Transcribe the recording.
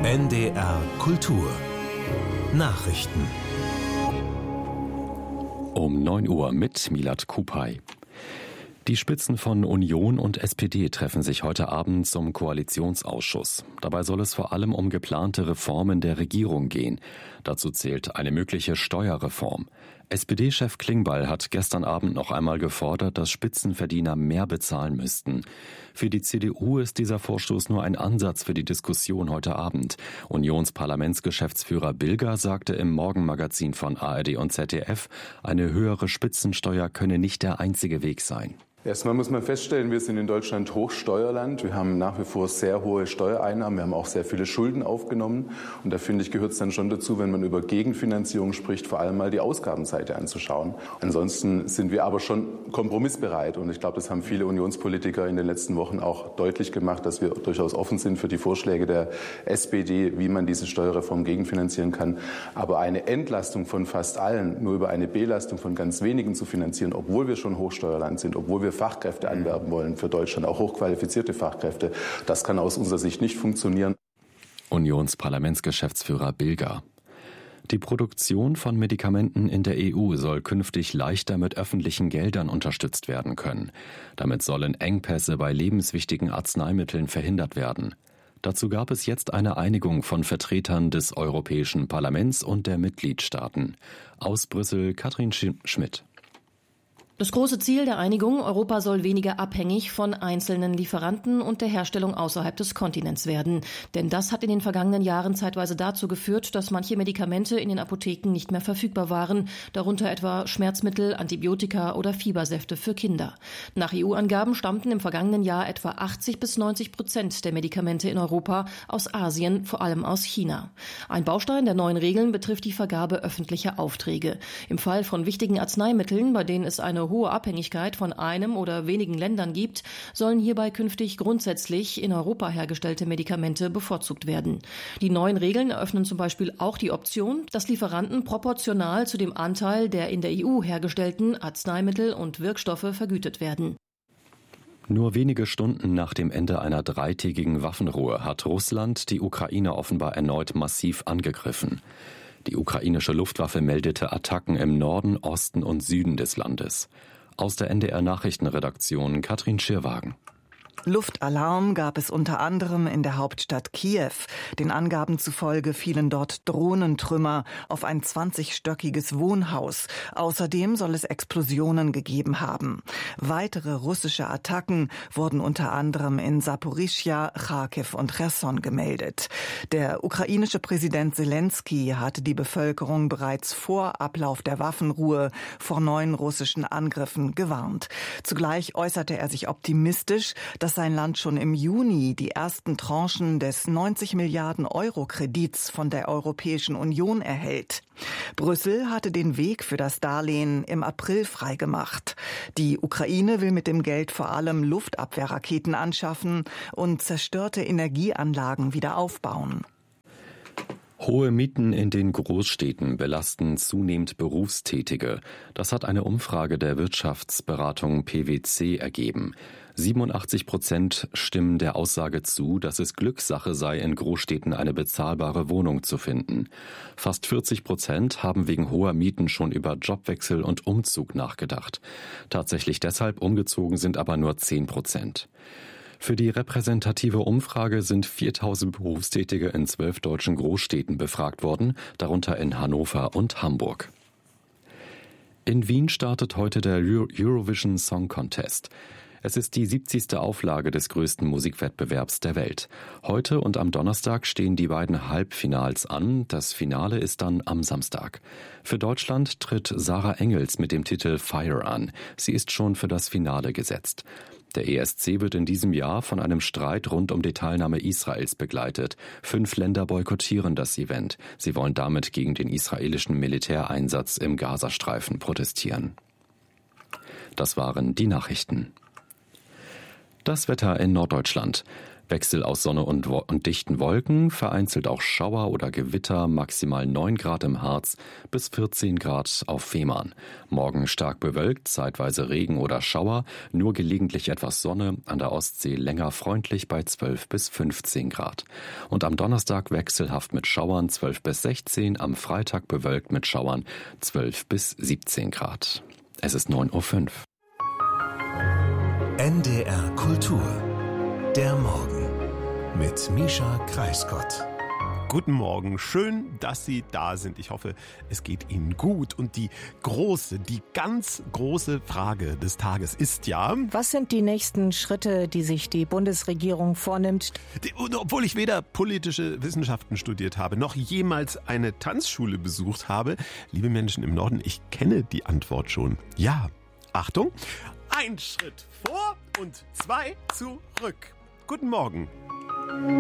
NDR Kultur Nachrichten um 9 Uhr mit Milad Kupay. Die Spitzen von Union und SPD treffen sich heute Abend zum Koalitionsausschuss. Dabei soll es vor allem um geplante Reformen der Regierung gehen. Dazu zählt eine mögliche Steuerreform. SPD-Chef Klingbeil hat gestern Abend noch einmal gefordert, dass Spitzenverdiener mehr bezahlen müssten. Für die CDU ist dieser Vorstoß nur ein Ansatz für die Diskussion heute Abend. Unionsparlamentsgeschäftsführer Bilger sagte im Morgenmagazin von ARD und ZDF, eine höhere Spitzensteuer könne nicht der einzige Weg sein. Erstmal muss man feststellen, wir sind in Deutschland Hochsteuerland. Wir haben nach wie vor sehr hohe Steuereinnahmen. Wir haben auch sehr viele Schulden aufgenommen. Und da finde ich, gehört es dann schon dazu, wenn man über Gegenfinanzierung spricht, vor allem mal die Ausgabenseite anzuschauen. Ansonsten sind wir aber schon kompromissbereit. Und ich glaube, das haben viele Unionspolitiker in den letzten Wochen auch deutlich gemacht, dass wir durchaus offen sind für die Vorschläge der SPD, wie man diese Steuerreform gegenfinanzieren kann. Aber eine Entlastung von fast allen, nur über eine Belastung von ganz wenigen zu finanzieren, obwohl wir schon Hochsteuerland sind, obwohl wir Fachkräfte anwerben wollen für Deutschland, auch hochqualifizierte Fachkräfte. Das kann aus unserer Sicht nicht funktionieren. Unionsparlamentsgeschäftsführer Bilger. Die Produktion von Medikamenten in der EU soll künftig leichter mit öffentlichen Geldern unterstützt werden können. Damit sollen Engpässe bei lebenswichtigen Arzneimitteln verhindert werden. Dazu gab es jetzt eine Einigung von Vertretern des Europäischen Parlaments und der Mitgliedstaaten. Aus Brüssel Katrin Schmidt. Das große Ziel der Einigung, Europa soll weniger abhängig von einzelnen Lieferanten und der Herstellung außerhalb des Kontinents werden. Denn das hat in den vergangenen Jahren zeitweise dazu geführt, dass manche Medikamente in den Apotheken nicht mehr verfügbar waren, darunter etwa Schmerzmittel, Antibiotika oder Fiebersäfte für Kinder. Nach EU-Angaben stammten im vergangenen Jahr etwa 80-90% der Medikamente in Europa aus Asien, vor allem aus China. Ein Baustein der neuen Regeln betrifft die Vergabe öffentlicher Aufträge. Im Fall von wichtigen Arzneimitteln, bei denen es eine hohe Abhängigkeit von einem oder wenigen Ländern gibt, sollen hierbei künftig grundsätzlich in Europa hergestellte Medikamente bevorzugt werden. Die neuen Regeln eröffnen zum Beispiel auch die Option, dass Lieferanten proportional zu dem Anteil der in der EU hergestellten Arzneimittel und Wirkstoffe vergütet werden. Nur wenige Stunden nach dem Ende einer 3-tägigen Waffenruhe hat Russland die Ukraine offenbar erneut massiv angegriffen. Die ukrainische Luftwaffe meldete Attacken im Norden, Osten und Süden des Landes. Aus der NDR-Nachrichtenredaktion Katrin Schirwagen. Luftalarm gab es unter anderem in der Hauptstadt Kiew. Den Angaben zufolge fielen dort Drohnentrümmer auf ein 20-stöckiges Wohnhaus. Außerdem soll es Explosionen gegeben haben. Weitere russische Attacken wurden unter anderem in Saporischschja, Charkiw und Cherson gemeldet. Der ukrainische Präsident Selenskyj hatte die Bevölkerung bereits vor Ablauf der Waffenruhe vor neuen russischen Angriffen gewarnt. Zugleich äußerte er sich optimistisch, dass sein Land schon im Juni die ersten Tranchen des 90 Milliarden Euro Kredits von der Europäischen Union erhält. Brüssel hatte den Weg für das Darlehen im April freigemacht. Die Ukraine will mit dem Geld vor allem Luftabwehrraketen anschaffen und zerstörte Energieanlagen wieder aufbauen. Hohe Mieten in den Großstädten belasten zunehmend Berufstätige. Das hat eine Umfrage der Wirtschaftsberatung PwC ergeben. 87% stimmen der Aussage zu, dass es Glückssache sei, in Großstädten eine bezahlbare Wohnung zu finden. Fast 40% haben wegen hoher Mieten schon über Jobwechsel und Umzug nachgedacht. Tatsächlich deshalb umgezogen sind aber nur 10%. Für die repräsentative Umfrage sind 4000 Berufstätige in 12 deutschen Großstädten befragt worden, darunter in Hannover und Hamburg. In Wien startet heute der Eurovision Song Contest. Es ist die 70. Auflage des größten Musikwettbewerbs der Welt. Heute und am Donnerstag stehen die beiden Halbfinals an. Das Finale ist dann am Samstag. Für Deutschland tritt Sarah Engels mit dem Titel Fire an. Sie ist schon für das Finale gesetzt. Der ESC wird in diesem Jahr von einem Streit rund um die Teilnahme Israels begleitet. 5 Länder boykottieren das Event. Sie wollen damit gegen den israelischen Militäreinsatz im Gazastreifen protestieren. Das waren die Nachrichten. Das Wetter in Norddeutschland. Wechsel aus Sonne und dichten Wolken, vereinzelt auch Schauer oder Gewitter, maximal 9 Grad im Harz bis 14 Grad auf Fehmarn. Morgen stark bewölkt, zeitweise Regen oder Schauer, nur gelegentlich etwas Sonne, an der Ostsee länger freundlich bei 12 bis 15 Grad. Und am Donnerstag wechselhaft mit Schauern 12 bis 16, am Freitag bewölkt mit Schauern 12 bis 17 Grad. Es ist 9:05 Uhr. NDR Kultur. Der Morgen mit Mischa Kreisgott. Guten Morgen, schön, dass Sie da sind. Ich hoffe, es geht Ihnen gut. Und die ganz große Frage des Tages ist ja: Was sind die nächsten Schritte, die sich die Bundesregierung vornimmt? Obwohl ich weder politische Wissenschaften studiert habe, noch jemals eine Tanzschule besucht habe, liebe Menschen im Norden, ich kenne die Antwort schon. Ja, Achtung, 1 Schritt vor und 2 zurück. Guten Morgen.